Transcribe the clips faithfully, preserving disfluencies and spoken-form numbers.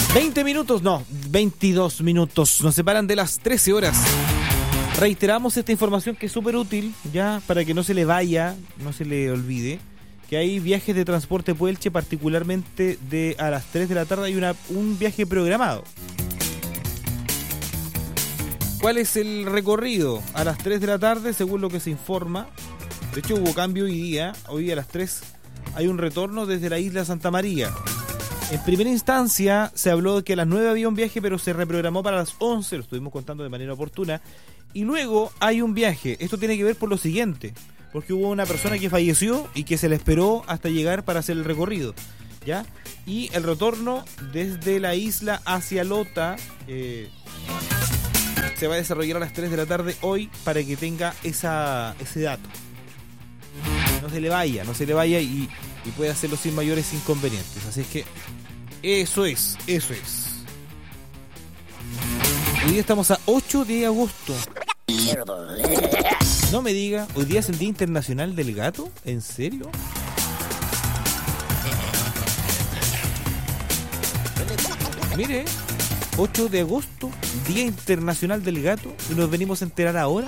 veinte minutos, no, veintidós minutos. Nos separan de las trece horas. Reiteramos esta información que es súper útil, ya, para que no se le vaya, no se le olvide, que hay viajes de transporte Puelche, particularmente de a las tres de la tarde hay una, un viaje programado. ¿Cuál es el recorrido? A las tres de la tarde, según lo que se informa. De hecho, hubo cambio hoy día. Hoy a las tres hay un retorno desde la isla Santa María. En primera instancia se habló de que a las nueve había un viaje, pero se reprogramó para las once, lo estuvimos contando de manera oportuna. Y luego hay un viaje. Esto tiene que ver por lo siguiente, porque hubo una persona que falleció y que se le esperó hasta llegar para hacer el recorrido, ¿ya? Y el retorno desde la isla hacia Lota eh, se va a desarrollar a las tres de la tarde hoy, para que tenga esa, ese dato. No se le vaya, no se le vaya y, y puede hacerlo sin mayores inconvenientes. Así es que eso es, eso es. Hoy día estamos a ocho de agosto. No me diga, ¿hoy día es el Día Internacional del Gato? ¿En serio? Mire, ocho de agosto, Día Internacional del Gato, y nos venimos a enterar ahora.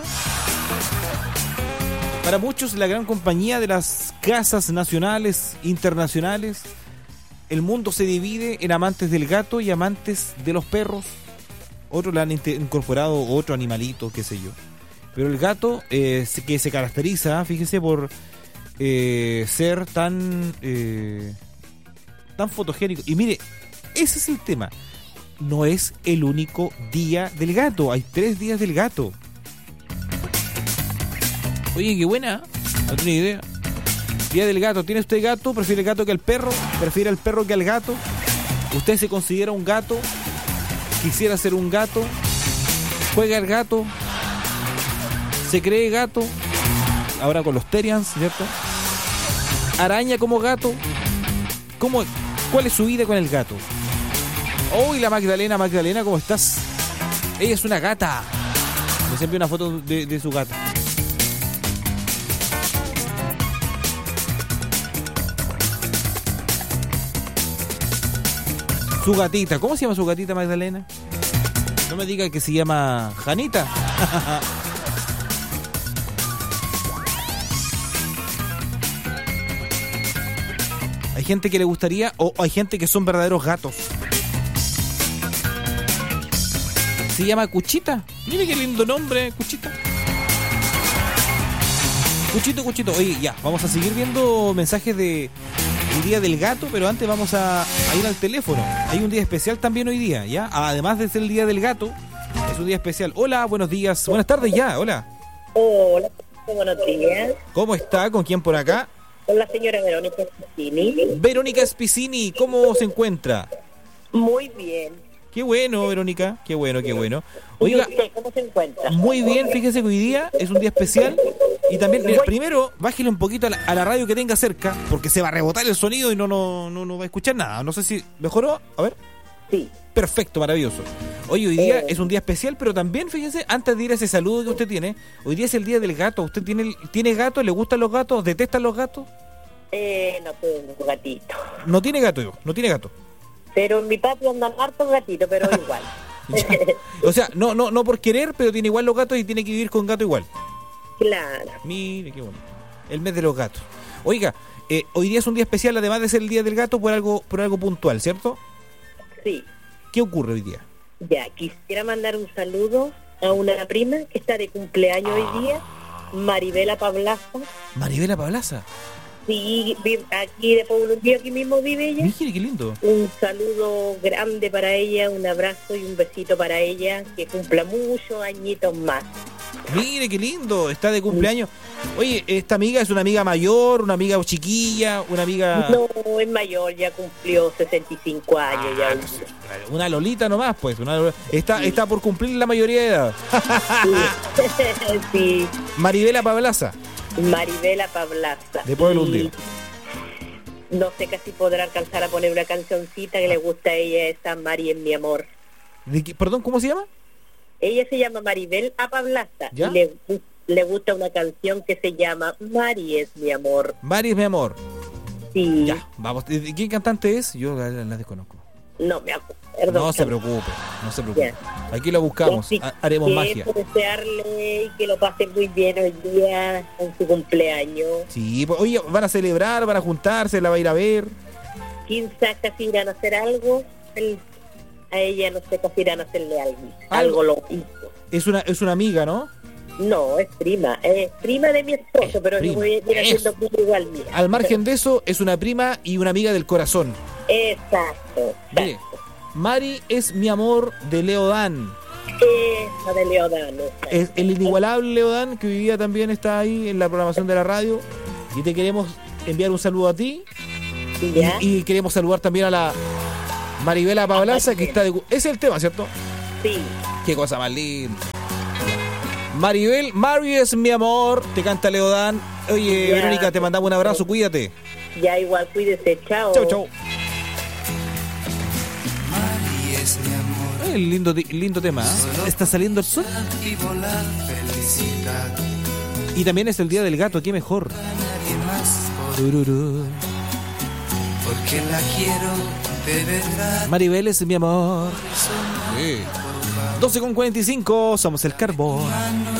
Para muchos, la gran compañía de las casas nacionales, internacionales, el mundo se divide en amantes del gato y amantes de los perros. Otros le han incorporado otro animalito, qué sé yo. Pero el gato, eh, que se caracteriza, fíjese, por eh, ser tan, eh, tan fotogénico. Y mire, ese es el tema. No es el único día del gato. Hay tres días del gato. Oye, qué buena. No tenía idea. Día del gato. ¿Tiene usted gato? ¿Prefiere el gato que el perro? ¿Prefiere el perro que al gato? ¿Usted se considera un gato? ¿Quisiera ser un gato? ¿Juega el gato? ¿Se cree gato? Ahora con los Terians, ¿cierto? ¿Araña como gato? ¿Cómo, ¿Cuál es su vida con el gato? Uy, la Magdalena, Magdalena, ¿cómo estás? Ella es una gata. Les envió una foto de, de su gata. Su gatita, ¿cómo se llama su gatita, Magdalena? No me diga que se llama Janita. Hay gente que le gustaría, o hay gente que son verdaderos gatos. Se llama Cuchita. Mire qué lindo nombre, Cuchita. Cuchito, Cuchito. Oye, ya, vamos a seguir viendo mensajes de el Día del Gato, pero antes vamos a, a ir al teléfono. Hay un día especial también hoy día, ¿ya? Además de ser el Día del Gato, es un día especial. Hola, buenos días. Buenas tardes ya, hola. Hola, buenos días. ¿Cómo está? ¿Con quién por acá? Con la señora Verónica Spicini. Verónica Spicini, ¿cómo se encuentra? Muy bien. Qué bueno, Verónica, qué bueno, qué bueno. Oiga, ¿y usted cómo se encuentra? Muy bien, fíjese que hoy día es un día especial. Y también, mira, primero, bájele un poquito a la, a la radio que tenga cerca, porque se va a rebotar el sonido y no, no, no, no va a escuchar nada. No sé si mejoró, a ver. Sí. Perfecto, maravilloso. Hoy, hoy día eh. es un día especial, pero también, fíjese, antes de ir a ese saludo que usted tiene, hoy día es el Día del Gato. ¿Usted tiene, tiene gato? ¿Le gustan los gatos? ¿Detesta los gatos? Eh, no tengo gatito. No tiene gato, yo, no tiene gato. Pero en mi patio andan hartos gatitos, pero igual. O sea, no, no, no por querer, pero tiene igual los gatos y tiene que vivir con gato igual. Claro. Mire, qué bonito. El mes de los gatos. Oiga, eh, hoy día es un día especial, además de ser el Día del Gato, por algo, por algo puntual, ¿cierto? Sí. ¿Qué ocurre hoy día? Ya, quisiera mandar un saludo a una prima que está de cumpleaños ah. hoy día, Maribela Pablaza. ¿Maribela Pablaza? Sí, aquí de Pueblo Día, aquí mismo vive ella. Mire, qué lindo. Un saludo grande para ella, un abrazo y un besito para ella, que cumpla muchos añitos más. Mire, qué lindo, está de cumpleaños. Oye, ¿esta amiga es una amiga mayor, una amiga chiquilla, una amiga...? No, es mayor, ya cumplió sesenta y cinco años. Ah, ya. Una lolita nomás, pues. Una... Está, sí. Está por cumplir la mayoría de edad. Sí. Sí. Maribela Pablaza. Maribela Pablaza. De Pueblo Hundido. No sé casi podrá alcanzar a poner una cancioncita que le gusta a ella, esa Mari es mi amor. ¿De qué? Perdón, ¿cómo se llama? Ella se llama Maribel Pablaza. ¿Ya? Y le, le gusta una canción que se llama Mari es mi amor. Mari es mi amor. Sí. Ya, vamos. ¿Quién cantante es? Yo la, la desconozco. no me acuerdo. No se preocupe, no se preocupe. Ya. Aquí lo buscamos, Así ha- haremos que magia. desearle y que lo pase muy bien hoy día en su cumpleaños. Sí, pues, oye, van a celebrar, van a juntarse, la va a ir a ver. Quizás casi irán a hacer algo. Él, a ella no sé, casi irán a hacerle algo. Algo. Algo lo hizo. Es una, es una amiga, ¿no? No, es prima. Es prima de mi esposo, Es pero prima. yo voy a ir haciendo prima igual mía. Al margen de eso, es una prima y una amiga del corazón. Exacto. Mire, Mari es mi amor de Leo Dan. Esa de Leodano. Es el inigualable Leo Dan, que hoy día también está ahí en la programación de la radio. Y te queremos enviar un saludo a ti. ¿Ya? Y, y queremos saludar también a la Maribela Pablaza, que está de... Ese es el tema, ¿cierto? Sí. Qué cosa más linda. Maribel, Mari es mi amor, te canta Leo Dan. Oye, Ya. Verónica, te mandamos un abrazo, cuídate. Ya igual, cuídese. Chao. Chau, chau. Mari es mi amor. Ay, lindo, ti- lindo tema, ¿eh? Está saliendo el sol. Y volar felicidad. Y también es el día del gato, qué mejor. Nadie más por- Tururú. porque la quiero de verdad. Maribel es mi amor. Sí. doce con cuarenta y cinco, somos el Carbón.